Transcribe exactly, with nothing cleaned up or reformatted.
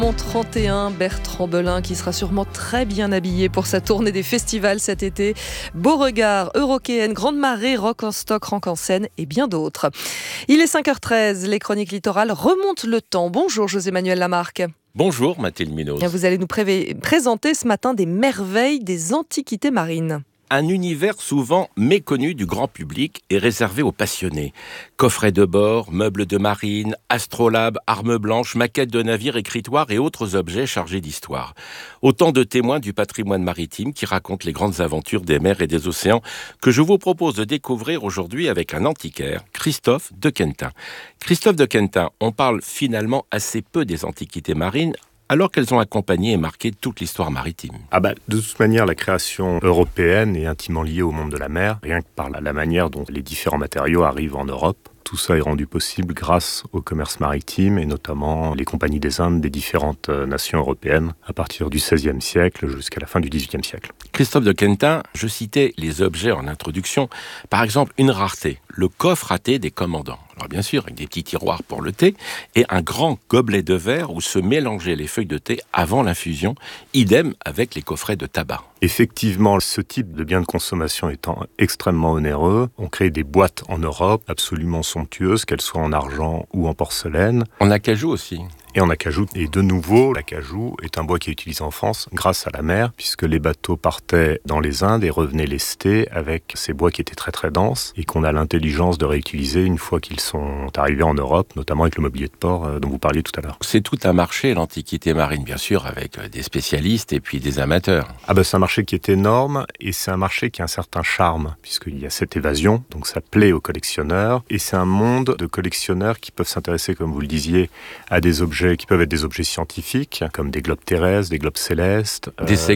Mon trente et un, Bertrand Belin, qui sera sûrement très bien habillé pour sa tournée des festivals cet été. Beauregard, Eurockéenne, Grande Marée, Rock en Stock, Rock en Seine et bien d'autres. Il est cinq heures treize, les chroniques littorales remontent le temps. Bonjour José-Manuel Lamarque. Bonjour Mathilde Minos. Vous allez nous pré- présenter ce matin des merveilles des antiquités marines. Un univers souvent méconnu du grand public et réservé aux passionnés. Coffrets de bord, meubles de marine, astrolabes, armes blanches, maquettes de navires, écritoires et autres objets chargés d'histoire. Autant de témoins du patrimoine maritime qui racontent les grandes aventures des mers et des océans que je vous propose de découvrir aujourd'hui avec un antiquaire, Christophe de Quentin. Christophe de Quentin, on parle finalement assez peu des antiquités marines, alors qu'elles ont accompagné et marqué toute l'histoire maritime. Ah bah, de toute manière, la création européenne est intimement liée au monde de la mer, rien que par la, la manière dont les différents matériaux arrivent en Europe. Tout ça est rendu possible grâce au commerce maritime et notamment les compagnies des Indes des différentes nations européennes à partir du seizième siècle jusqu'à la fin du dix-huitième siècle. Christophe de Quentin, je citais les objets en introduction. Par exemple, une rareté, le coffre à thé des commandants. Alors bien sûr, avec des petits tiroirs pour le thé et un grand gobelet de verre où se mélangeaient les feuilles de thé avant l'infusion, idem avec les coffrets de tabac. Effectivement, ce type de biens de consommation étant extrêmement onéreux, on crée des boîtes en Europe absolument somptueuses, qu'elles soient en argent ou en porcelaine. En acajou aussi. Et en acajou. Et de nouveau, l'acajou est un bois qui est utilisé en France grâce à la mer, puisque les bateaux partaient dans les Indes et revenaient lestés avec ces bois qui étaient très très denses et qu'on a l'intelligence de réutiliser une fois qu'ils sont arrivés en Europe, notamment avec le mobilier de port dont vous parliez tout à l'heure. C'est tout un marché, l'antiquité marine, bien sûr, avec des spécialistes et puis des amateurs. Ah ben c'est un marché qui est énorme et c'est un marché qui a un certain charme, puisqu'il y a cette évasion, donc ça plaît aux collectionneurs. Et c'est un monde de collectionneurs qui peuvent s'intéresser, comme vous le disiez, à des objets qui peuvent être des objets scientifiques, comme des globes terrestres, des globes célestes. Des